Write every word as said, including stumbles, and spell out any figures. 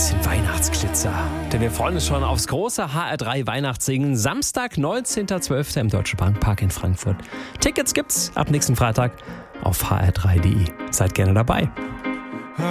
bisschen Weihnachtsglitzer. Denn wir freuen uns schon aufs große H R drei Weihnachtssingen. Samstag, neunzehnter zwölfter im Deutsche Bank Park in Frankfurt. Tickets gibt's ab nächsten Freitag auf h r drei punkt d e. Seid gerne dabei.